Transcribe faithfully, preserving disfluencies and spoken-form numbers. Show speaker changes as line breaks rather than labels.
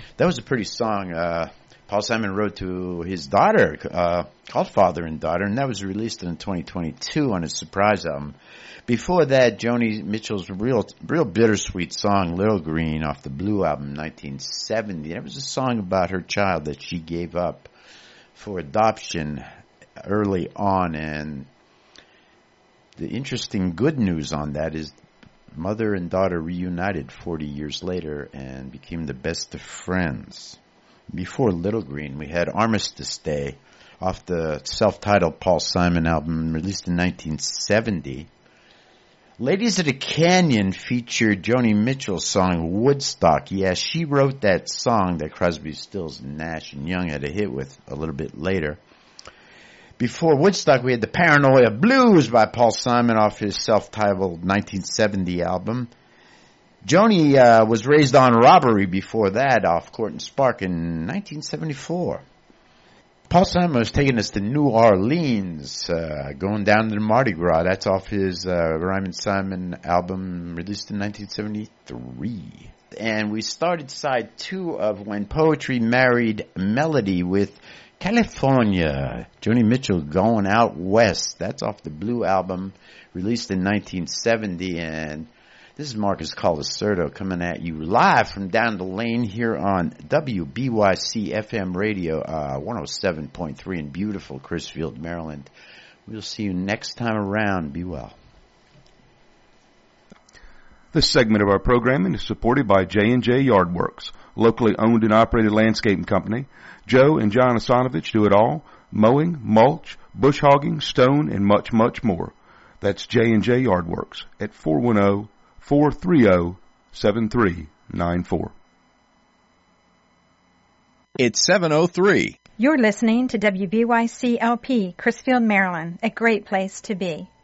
That was a pretty song. Uh, Paul Simon wrote to his daughter, uh, called Father and Daughter, and that was released in twenty twenty-two on his surprise album. Before that, Joni Mitchell's real, real bittersweet song, Little Green, off the Blue album, nineteen seventy. That was a song about her child that she gave up for adoption early on, and the interesting good news on that is mother and daughter reunited forty years later and became the best of friends. Before Little Green, we had Armistice Day off the self-titled Paul Simon album released in nineteen seventy. Ladies of the Canyon featured Joni Mitchell's song Woodstock. Yes, she wrote that song that Crosby, Stills, Nash and Young had a hit with a little bit later. Before Woodstock, we had the Paranoia Blues by Paul Simon off his self-titled nineteen seventy album. Joni uh, was raised on Robbery before that off Court and Spark in nineteen seventy-four. Paul Simon was taking us to New Orleans, uh, going down to the Mardi Gras. That's off his uh, Ryman Simon album released in nineteen seventy-three. And we started side two of When Poetry Married Melody with California. Joni Mitchell Going Out West. That's off the Blue album released in nineteen seventy. And this is Marcus Colacerto coming at you live from down the lane here on W B Y C F M radio, uh, one oh seven point three in beautiful Crisfield, Maryland. We'll see you next time around. Be well.
This segment of our programming is supported by J and J Yardworks, locally owned and operated landscaping company. Joe and John Asanovich do it all: mowing, mulch, bush hogging, stone, and much, much more. That's J and J Yardworks at four one zero, four three zero, seven three nine four.
It's seven oh three.
You're listening to W B Y C L P, Crisfield, Maryland, a great place to be.